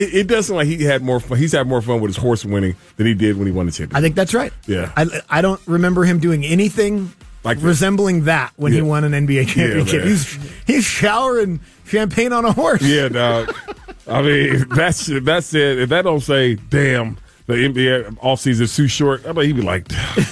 It does seem like he had more fun. He's had more fun with his horse winning than he did when he won the championship. I think that's right. Yeah. I don't remember him doing anything like resembling that when he won an NBA championship. Yeah, he's showering champagne on a horse. Yeah, dog. I mean, that's it. If that don't say, damn, the NBA offseason is too short, I bet he'd be like,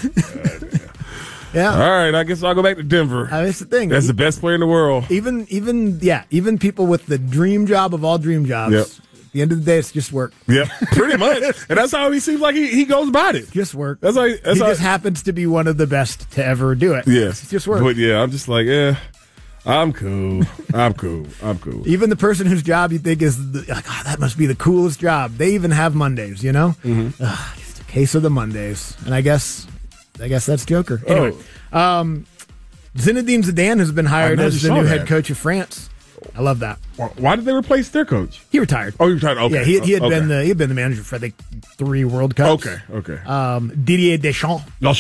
yeah. All right, I guess I'll go back to Denver. That's the thing. That's the best player in the world. Even people with the dream job of all dream jobs. Yep. At the end of the day, it's just work. Yeah, pretty much. And that's how he seems like he goes about it. Just work. He just happens to be one of the best to ever do it. Yes. It's just work. But yeah, I'm just like, I'm cool. I'm cool. Even the person whose job you think is that must be the coolest job. They even have Mondays, you know? Mm-hmm. Just a case of the Mondays. And I guess that's Joker. Anyway, Zinedine Zidane has been hired as the new head coach of France. I love that. Why did they replace their coach? He retired. Oh, he retired. Okay. Yeah, he had been the manager for I think 3 World Cups. Okay. Didier Deschamps. Yeah,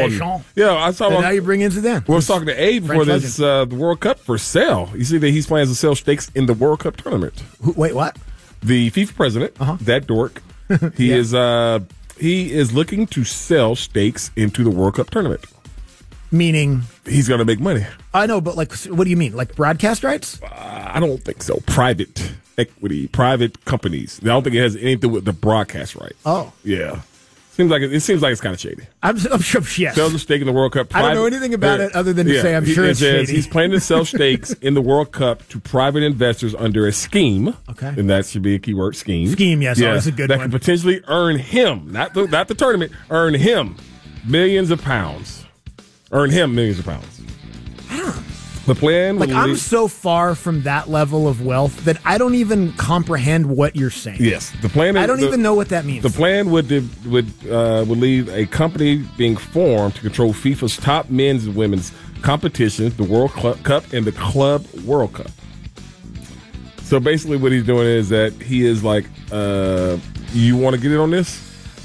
I saw. And now you bring in Zidane. We were talking to Abe before this the World Cup for sale. You see that he's planning to sell stakes in the World Cup tournament. Wait, what? The FIFA president, that dork, he is looking to sell stakes into the World Cup tournament. Meaning he's going to make money. I know, but what do you mean? Like broadcast rights? I don't think so. Private equity, private companies. I don't think it has anything with the broadcast rights. Oh, yeah. Seems like it's kind of shady. I'm sure. Yes. Sells a stake in the World Cup. I don't know anything about it other than to say I'm sure it's shady. He's planning to sell stakes in the World Cup to private investors under a scheme. Okay, and that should be a keyword: scheme. Scheme, yes, always a good one. That could potentially earn him, not the tournament, earn him millions of pounds. Earn him millions of pounds. The plan I'm so far from that level of wealth that I don't even comprehend what you're saying. Yes, the plan. I don't even know what that means. The plan would leave a company being formed to control FIFA's top men's and women's competitions, the World Cup and the Club World Cup. So basically, what he's doing is that he is like, you want to get in on this?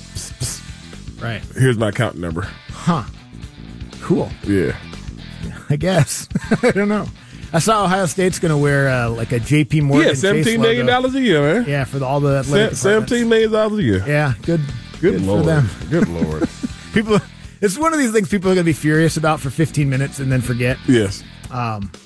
Right. Here's my account number. Huh. Cool. Yeah. I guess. I don't know. I saw Ohio State's going to wear like a J.P. Morgan. Yeah, $17 million a year, man. Yeah, for all the athletic $17 million a year. Yeah, good Lord. for them. Good Lord. It's one of these things people are going to be furious about for 15 minutes and then forget. Yes.